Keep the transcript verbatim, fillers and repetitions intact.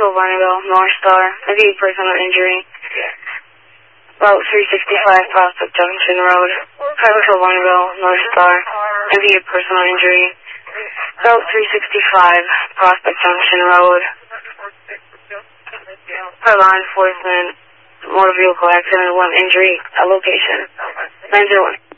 Hill, Bonneville, North Star, I V personal injury. Route three sixty-five, Prospect Junction Road, Private Hill, Bonneville, North Star, I V personal injury. Route three sixty-five, Prospect Junction Road. For law enforcement, motor vehicle accident, one injury at location. nine zero one.